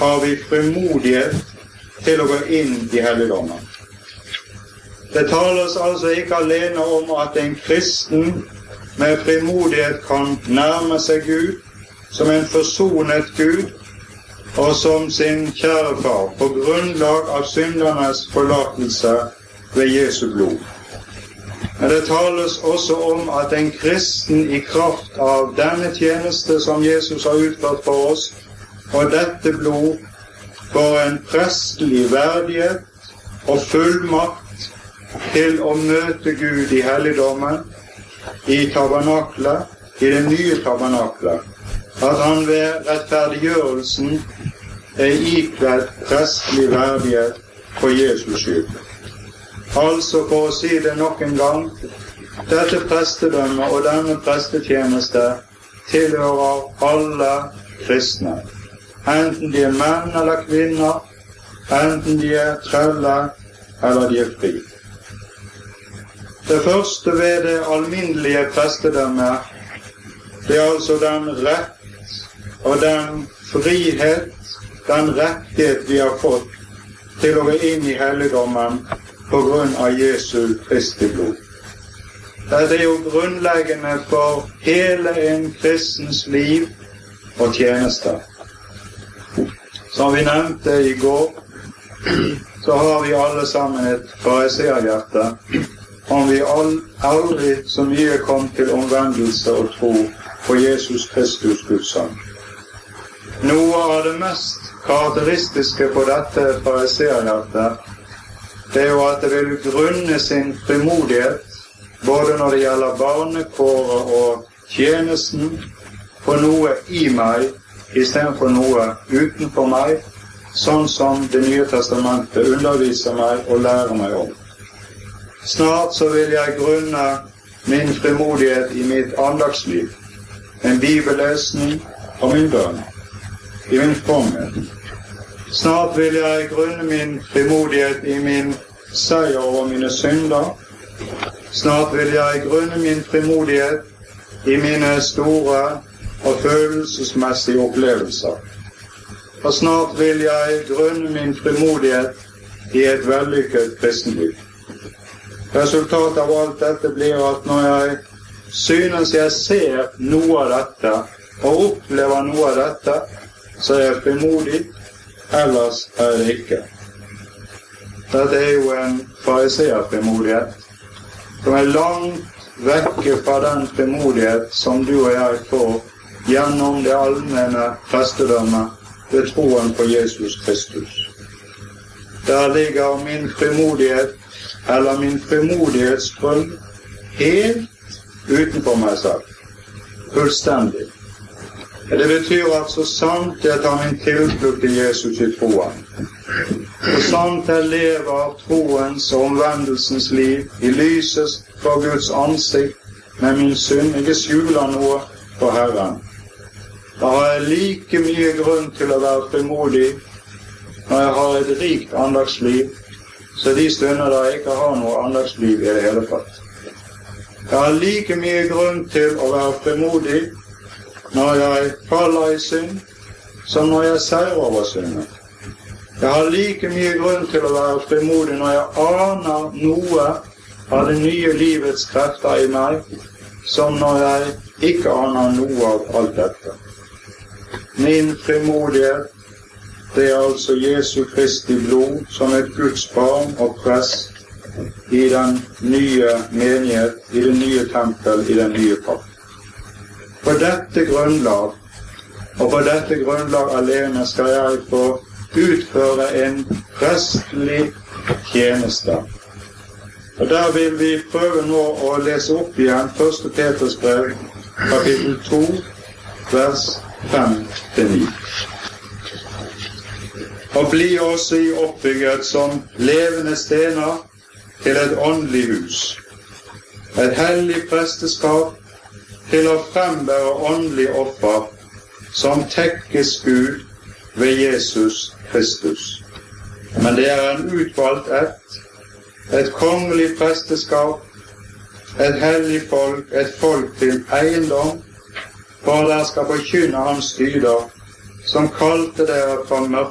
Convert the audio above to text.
har vi frimodighet til å gå inn i helligdommen. Det tales altså ikke alene om at en kristen med frimodighet kan nærme seg Gud som en forsonet Gud og som sin kjære far på grunnlag av syndernes forlatelse ved Jesu blod. Men det tales også om at en kristen i kraft av denne tjeneste som Jesus har utført for oss, og dette blod får en prestlig verdighet og fullmakt til å møte Gud i helligdommen, i tabernaklet, i det nye tabernaklet, at han ved rettferdiggjørelsen ikledd prestlig verdighet for Jesus skyld. Altså, for å si det nok en gang, dette prestedømme og denne prestetjeneste tilhører alle kristne, enten de er menn eller kvinner, enten de er trelle eller de er fri. Det første ved det alminnelige prestedømmet, det er altså den rett og den frihet, den rettighet vi har fått til å gå inn i helligdommen på grunn av Jesu Kristi blod. Dette er jo grunnleggende for hele en kristens liv og tjeneste. Som vi nevnte i går, så har vi alle sammen et fariseerhjerte, om vi aldri så mye kom til omvendelse og tro på Jesus Kristus Guds sønn. Noe av det mest karakteristiske på dette fariseerhjertet, det er jo at det vil grunne sin frimodighet, både når det gjelder barnekåret og tjenesten, på noe i meg, i stedet for noe utenfor meg, sånn som Det nye testamentet underviser meg og lærer meg om. Snart så vil jeg grunne min frimodighet i mitt andagsliv, en bibellesning og min bønn, i min fromhet. Snart vil jeg grunne min frimodighet i min seier over mine synder. Snart vil jeg grunne min frimodighet i mine store og følelsesmessige opplevelser. Og snart vil jeg grunne min frimodighet i et vellykket kristenliv. Resultatet av alt dette blir at når jeg synes jeg ser noe av dette, og opplever noe av dette, så er jeg frimodig, ellers er det ikke. Dette er jo en fariseerfrimodighet, som er langt vekke fra den frimodighet som du og jeg får gjennom det allmenne prestedømmet ved troen på Jesus Kristus. Der ligger min frimodighet, eller min frimodighetsgrunn, helt utenfor meg selv. Fullstendig. Det betyr at så sant jeg tar min tilflukt til Jesus i troen, så sant jeg lever troens og omvendelsens liv i lyset fra Guds ansikt med min synd, ikke skjuler noe for Herren, da har jeg like mye grunn til å være frimodig når jeg har et rikt andagsliv, så de stunder da jeg ikke har noe andagsliv i det hele tatt. Jeg har like mye grunn til å være frimodig når jeg faller i synd, som når jeg seirer over synden. Jeg har like mye grunn til å være frimodig når jeg aner noe av det nye livets krefter i meg, som når jeg ikke aner noe av alt dette. Min frimodighet, det er altså Jesu Kristi blod som et Guds barn og prest i den nye menighet, i det nye tempel, i den nye pakt. På dette grunnlag, og på dette grunnlag alene, skal jeg få utføre en prestlig tjeneste. Og der vil vi prøve nå å lese opp igjen 1. Peters brev, kapittel 2, vers 5-9. Og bli også i oppbygget som levende stener til et åndelig hus, et hellig presteskap til å frembære åndelig offer som tekkes Gud ved Jesus Kristus. Men det er en utvalgt ett, et kongelig presteskap, et hellig folk, et folk til eiendom, for dere skal forkynne hans dyder, som kalte dere fra mørket